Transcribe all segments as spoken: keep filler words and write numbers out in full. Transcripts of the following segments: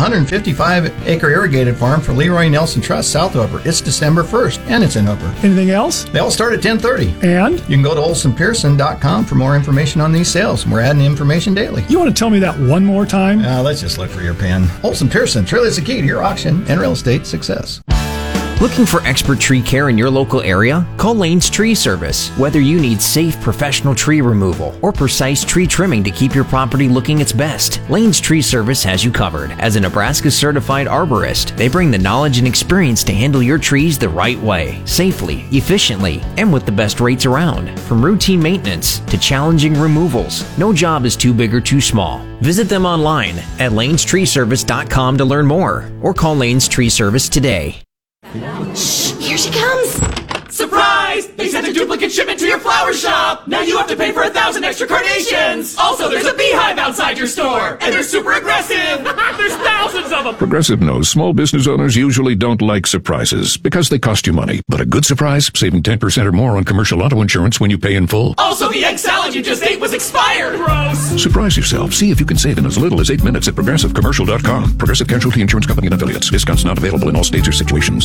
hundred fifty-five acre irrigated farm for Leroy Nelson Trust, South Hooper. It's December first, and it's in Hooper. Anything else? They all start at ten thirty. And? You can go to olson pearson dot com for more information on these sales. We're adding information daily. You want to tell me that one more time? Uh, let's just look for your pen. Olson Pearson, truly is the key to your auction and real estate success. Looking for expert tree care in your local area? Call Lane's Tree Service. Whether you need safe professional tree removal or precise tree trimming to keep your property looking its best, Lane's Tree Service has you covered. As a Nebraska certified arborist, they bring the knowledge and experience to handle your trees the right way, safely, efficiently, and with the best rates around. From routine maintenance to challenging removals, no job is too big or too small. Visit them online at lanes tree service dot com to learn more, or call Lane's Tree Service today. Shh, here she comes! Surprise! They sent a duplicate shipment to your flower shop! Now you have to pay for a thousand extra carnations! Also, there's a beehive outside your store! And they're super aggressive! There's thousands of them! Progressive knows small business owners usually don't like surprises because they cost you money. But a good surprise, saving ten percent or more on commercial auto insurance when you pay in full. Also, the egg salad you just ate was expired! Gross! Surprise yourself. See if you can save in as little as eight minutes at progressive commercial dot com. Progressive Casualty Insurance Company and affiliates. Discounts not available in all states or situations.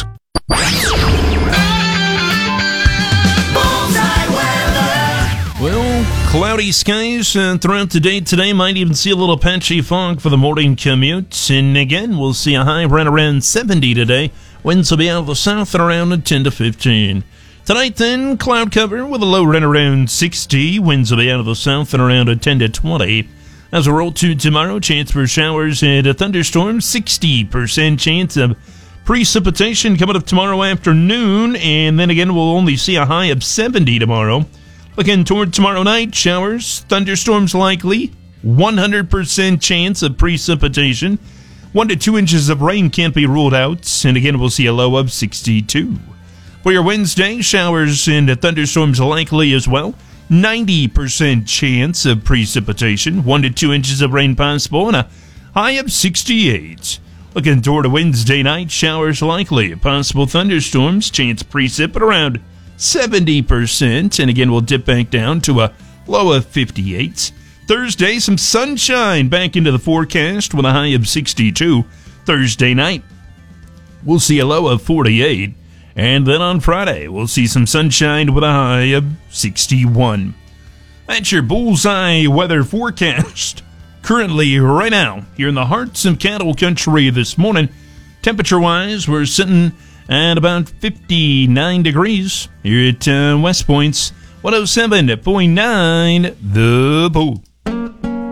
Well, cloudy skies uh, throughout the day today. Might even see a little patchy fog for the morning commute. And again, we'll see a high right around seventy today. Winds will be out of the south at around ten to fifteen. Tonight then, cloud cover with a low right around sixty. Winds will be out of the south at around ten to twenty. As we roll to tomorrow, chance for showers and a thunderstorm. sixty percent chance of precipitation coming up tomorrow afternoon. And then again, we'll only see a high of seventy tomorrow. Looking toward tomorrow night, showers, thunderstorms likely, one hundred percent chance of precipitation. One to two inches of rain can't be ruled out. And again, we'll see a low of sixty-two. For your Wednesday, showers and thunderstorms likely as well. ninety percent chance of precipitation. One to two inches of rain possible and a high of sixty-eight. Looking toward a Wednesday night, showers likely. Possible thunderstorms, chance precip at around seventy percent, and again we'll dip back down to a low of fifty-eight. Thursday, some sunshine back into the forecast with a high of sixty-two. Thursday night, we'll see a low of forty-eight, and then on Friday we'll see some sunshine with a high of sixty-one. That's your bullseye weather forecast. Currently, right now, here in the hearts of cattle country this morning, temperature-wise, we're sitting at about fifty-nine degrees here at uh, West Point's one oh seven point nine The Bull.